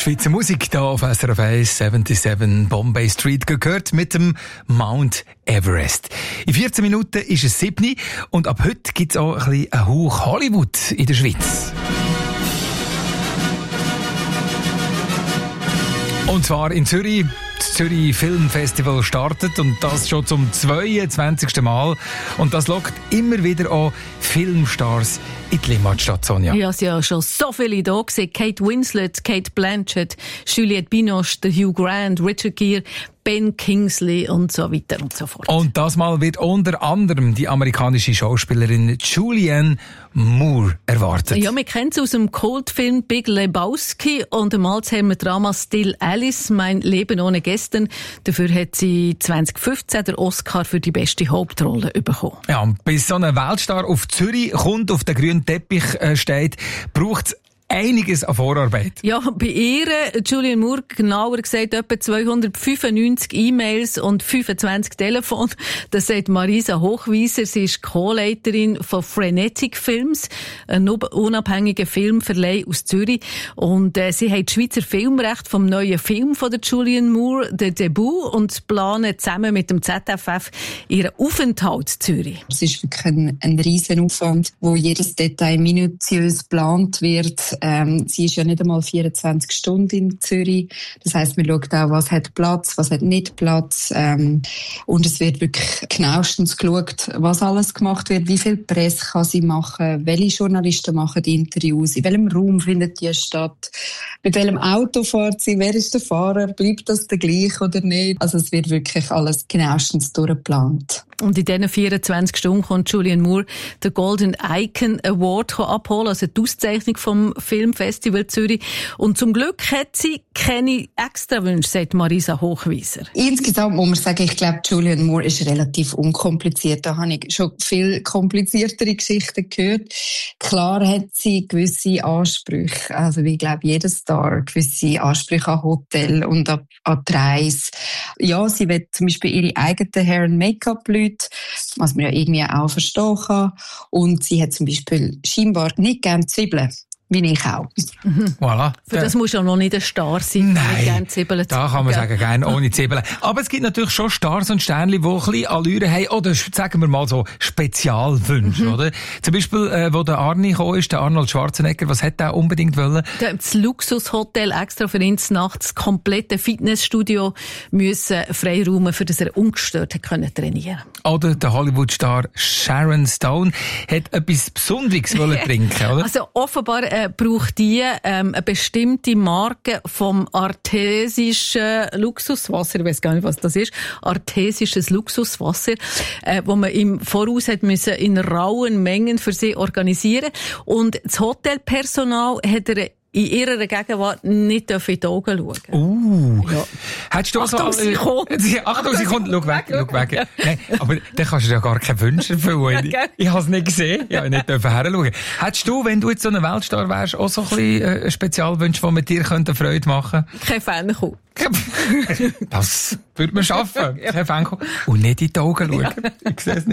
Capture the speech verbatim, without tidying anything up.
Schweizer Musik hier auf S R F eins, siebenundsiebzig Bombay Street gehört mit dem Mount Everest. In vierzehn Minuten ist es sieben und ab heute gibt es auch ein bisschen einen Hauch Hollywood in der Schweiz. Und zwar in Zürich. Das Zürich Filmfestival startet und das schon zum zweiundzwanzigsten Mal. Und das lockt immer wieder auch Filmstars in die Limmatstadt, Sonja. Ja, es sind ja schon so viele da gewesen. Kate Winslet, Kate Blanchett, Juliette Binoche, Hugh Grant, Richard Gere, Ben Kingsley und so weiter und so fort. Und das Mal wird unter anderem die amerikanische Schauspielerin Julianne Moore erwartet. Ja, wir kennen sie aus dem Kultfilm Big Lebowski und dem Alzheimer-Drama Still Alice, mein Leben ohne Gestern. Dafür hat sie zwanzig fünfzehn den Oscar für die beste Hauptrolle bekommen. Ja, und bis so ein Weltstar auf Zürich kommt, auf den grünen Teppich äh, steht, braucht es einiges an Vorarbeit. Ja, bei ihr, Julianne Moore, genauer gesagt, etwa zweihundertfünfundneunzig E-Mails und fünfundzwanzig Telefone. Das sagt Marisa Hochwieser. Sie ist Co-Leiterin von Frenetic Films, ein unabhängiger Filmverleih aus Zürich. Und äh, sie hat das Schweizer Filmrecht vom neuen Film von der Julianne Moore, der Debut, und planen zusammen mit dem Z F F ihren Aufenthalt in Zürich. Es ist wirklich ein, ein riesen Aufwand, wo jedes Detail minutiös geplant wird. Ähm, sie ist ja nicht einmal vierundzwanzig Stunden in Zürich. Das heisst, man schaut auch, was hat Platz, was hat nicht Platz. Ähm, und es wird wirklich genauestens geschaut, was alles gemacht wird, wie viel Presse kann sie machen, welche Journalisten machen die Interviews, in welchem Raum findet die statt, mit welchem Auto fährt sie, wer ist der Fahrer, bleibt das der gleiche oder nicht. Also es wird wirklich alles genauestens durchgeplant. Und in diesen vierundzwanzig Stunden kommt Julianne Moore den Golden Icon Award abholen, also die Auszeichnung vom Filmfestival Zürich. Und zum Glück hat sie keine Extrawünsche, sagt Marisa Hochwieser. Insgesamt muss man sagen, ich glaube, Julianne Moore ist relativ unkompliziert. Da habe ich schon viel kompliziertere Geschichten gehört. Klar hat sie gewisse Ansprüche, also wie, glaube ich, jeder Star, gewisse Ansprüche an Hotel und an, an die Reise. Ja, sie will zum Beispiel ihre eigenen Hair- und Make-up-Leute, was man ja irgendwie auch verstehen kann. Und sie hat zum Beispiel scheinbar nicht gerne Zwiebeln. Wie ich auch. Mhm. Voilà. Für das muss ja noch nicht ein Star sein. Nein, da kann man sagen, gerne ohne Zwiebeln. Aber es gibt natürlich schon Stars und Sternchen, die ein bisschen Allüre haben, oder sagen wir mal so Spezialwünsche, mhm. oder? Zum Beispiel, äh, wo der Arni gekommen ist, der Arnold Schwarzenegger, was hat er unbedingt wollen? Das Luxushotel extra für ihn nachts, das komplette Fitnessstudio müssen freiräumen, für das er ungestört hat können trainieren. Oder der Hollywood-Star Sharon Stone hat etwas Besonderes wollen trinken, oder? Also offenbar äh, braucht die ähm, eine bestimmte Marke vom artesischen Luxuswasser, ich weiß gar nicht, was das ist, artesisches Luxuswasser, äh, wo man im Voraus hat müssen in rauen Mengen für sie organisieren. Und das Hotelpersonal hat er in ihrer Gegenwart nicht in die Augen schauen. Uh. Ja. Hättest du Achtung, so, sie kommt. Achtung, sie kommt. Schau weg, schau weg. Nein, aber dann kannst du ja gar keine Wünsche erfüllen. Ich, ich habe es nicht gesehen. Ja, nicht heranschauen. Hättest du, wenn du jetzt so ein Weltstar wärst, auch so ein bisschen äh, Spezialwünsche, die mit dir Freude machen könnten? Kein Fan. Das würde man schaffen. Kein Fan. Und nicht in die Augen schauen. Ich sehe es nicht.